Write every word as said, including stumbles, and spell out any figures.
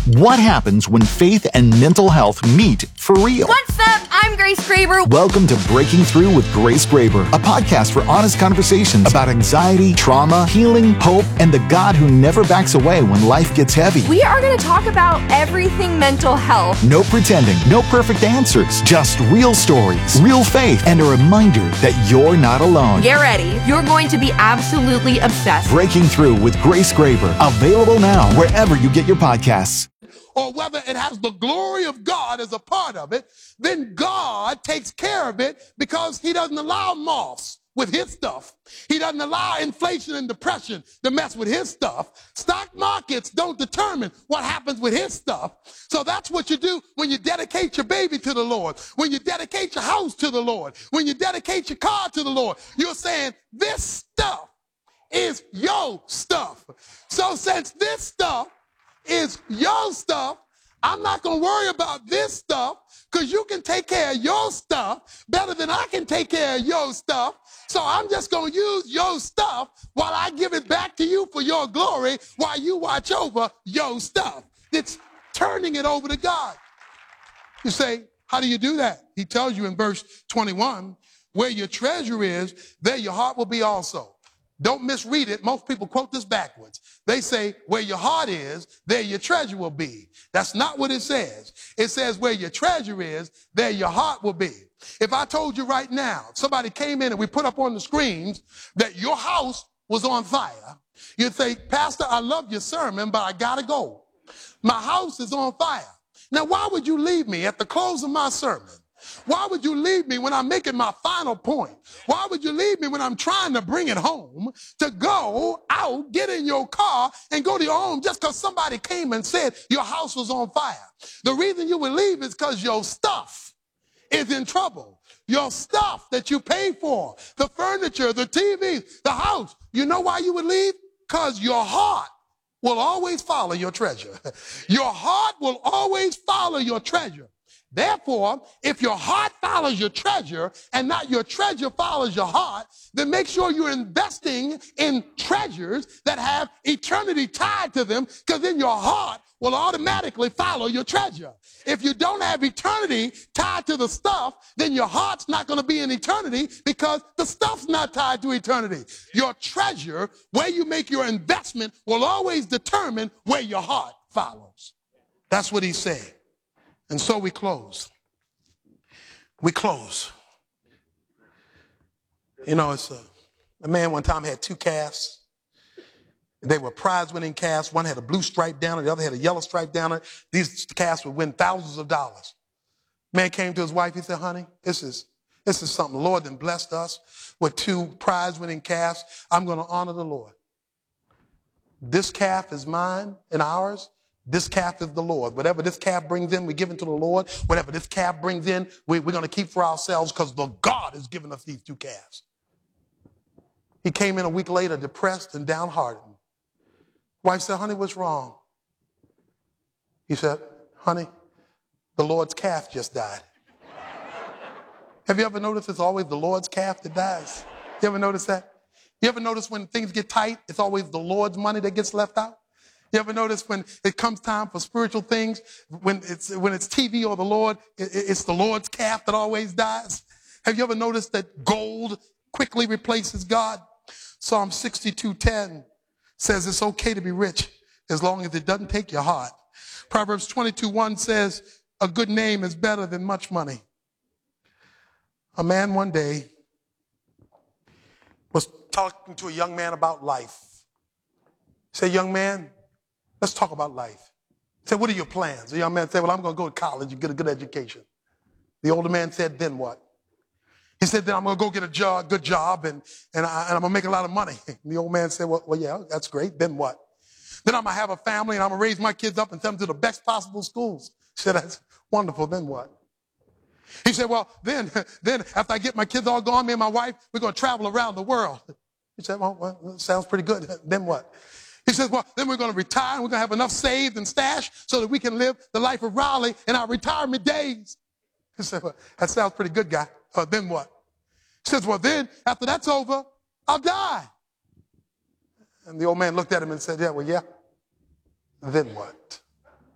What happens when faith and mental health meet for real? What's up? I'm Grace Graber. Welcome to Breaking Through with Grace Graber, a podcast for honest conversations about anxiety, trauma, healing, hope, and the God who never backs away when life gets heavy. We are going to talk about everything mental health. No pretending, no perfect answers, just real stories, real faith, and a reminder that you're not alone. Get ready. You're going to be absolutely obsessed. Breaking Through with Grace Graber, available now wherever you get your podcasts. Or whether it has the glory of God as a part of it, then God takes care of it because he doesn't allow moths with his stuff. He doesn't allow inflation and depression to mess with his stuff. Stock markets don't determine what happens with his stuff. So that's what you do when you dedicate your baby to the Lord, when you dedicate your house to the Lord, when you dedicate your car to the Lord. You're saying this stuff is your stuff. So since this stuff is your stuff, I'm not going to worry about this stuff because you can take care of your stuff better than I can take care of your stuff. So I'm just going to use your stuff while I give it back to you for your glory while you watch over your stuff. It's turning it over to God. You say, how do you do that? He tells you in verse twenty-one, where your treasure is, there your heart will be also. Don't misread it. Most people quote this backwards. They say, where your heart is, there your treasure will be. That's not what it says. It says, where your treasure is, there your heart will be. If I told you right now, somebody came in and we put up on the screens that your house was on fire, you'd say, Pastor, I love your sermon, but I gotta go. My house is on fire. Now, why would you leave me at the close of my sermon? Why would you leave me when I'm making my final point? Why would you leave me when I'm trying to bring it home to go out, get in your car, and go to your home just because somebody came and said your house was on fire? The reason you would leave is because your stuff is in trouble. Your stuff that you pay for, the furniture, the T V, the house. You know why you would leave? Because your heart will always follow your treasure. Your heart will always follow your treasure. Therefore, if your heart follows your treasure and not your treasure follows your heart, then make sure you're investing in treasures that have eternity tied to them, because then your heart will automatically follow your treasure. If you don't have eternity tied to the stuff, then your heart's not going to be in eternity because the stuff's not tied to eternity. Your treasure, where you make your investment, will always determine where your heart follows. That's what he's saying. And so we close. We close. You know, it's a, a man one time had two calves. They were prize-winning calves. One had a blue stripe down it, the other had a yellow stripe down it. These calves would win thousands of dollars. Man came to his wife. He said, honey, this is, this is something. The Lord then blessed us with two prize-winning calves. I'm going to honor the Lord. This calf is mine and ours. This calf is the Lord. Whatever this calf brings in, we give it to the Lord. Whatever this calf brings in, we, we're going to keep for ourselves because the God has given us these two calves. He came in a week later depressed and downhearted. Wife said, honey, what's wrong? He said, honey, the Lord's calf just died. Have you ever noticed it's always the Lord's calf that dies? You ever notice that? You ever notice when things get tight, it's always the Lord's money that gets left out? You ever notice when it comes time for spiritual things, when it's when it's T V or the Lord, it, it's the Lord's calf that always dies? Have you ever noticed that gold quickly replaces God? Psalm sixty-two ten says it's okay to be rich as long as it doesn't take your heart. Proverbs twenty-two one says a good name is better than much money. A man one day was talking to a young man about life. He said, young man, let's talk about life. He said, what are your plans? The young man said, well, I'm going to go to college and get a good education. The older man said, then what? He said, then I'm going to go get a job, good job, and, and, I, and I'm going to make a lot of money. And the old man said, well, well, yeah, that's great. Then what? Then I'm going to have a family, and I'm going to raise my kids up and send them to the best possible schools. He said, that's wonderful. Then what? He said, well, then, then after I get my kids all gone, me and my wife, we're going to travel around the world. He said, well, well, that sounds pretty good. Then what? He says, well, then we're going to retire and we're going to have enough saved and stashed so that we can live the life of Raleigh in our retirement days. He said, well, that sounds pretty good, guy. Uh, then what? He says, well, then after that's over, I'll die. And the old man looked at him and said, yeah, well, yeah. Then what?